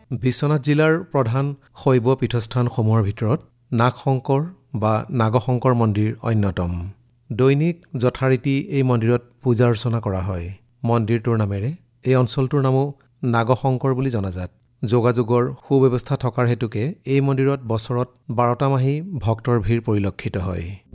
বিশ্বনাথ জিলাৰ প্ৰধান শৈৱ পীঠস্থানসমূহৰ ভিতৰত নাগশংকৰ বা নাগশংকৰ মন্দিৰ অন্যতম। দৈনিক যথাৰীতি এই মন্দিৰত পূজা অৰ্চনা কৰা হয়। মন্দিৰটোৰ নামেৰে এই অঞ্চলটোৰ নামো নাগশংকৰ বুলি জনাজাত। যোগাযোগৰ সুব্যৱস্থা থকাৰ হেতুকে এই মন্দিৰত বছৰত 12টা মাহেই ভক্তৰ ভিৰ পৰিলক্ষিত হয়।